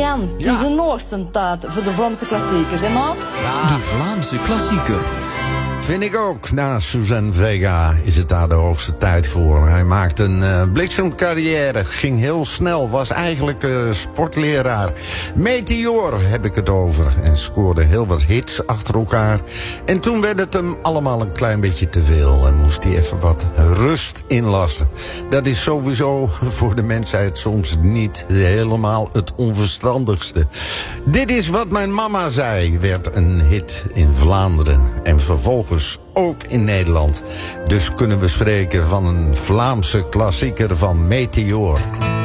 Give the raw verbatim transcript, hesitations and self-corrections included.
Jan, Ja. het is een oogstentijd voor de Vlaamse klassiekers, hè maat? De Vlaamse klassieker. Vind ik ook. Na Suzanne Vega is het daar de hoogste tijd voor. Hij maakte een uh, bliksemcarrière, ging heel snel, was eigenlijk uh, sportleraar. Meteor heb ik het over. En scoorde heel wat hits achter elkaar. En toen werd het hem allemaal een klein beetje te veel. En moest hij even wat rust inlassen. Dat is sowieso voor de mensheid soms niet helemaal het onverstandigste. Dit is wat mijn mama zei, werd een hit in Vlaanderen. En vervolgens ook in Nederland. Dus kunnen we spreken van een Vlaamse klassieker van Meteor.